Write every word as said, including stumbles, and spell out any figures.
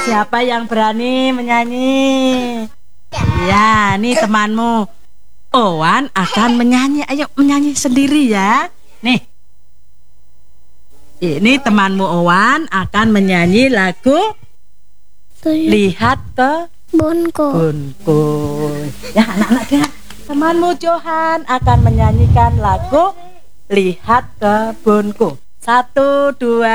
siapa yang berani menyanyi? Ya, nih temanmu Owan akan menyanyi. Ayo menyanyi sendiri ya. Nih, ini temanmu Owan akan menyanyi lagu Lihat ke Bonku. Bonku. Ya anak-anak dengar. Temanmu Johan akan menyanyikan lagu Lihat ke Bonku. Satu, dua.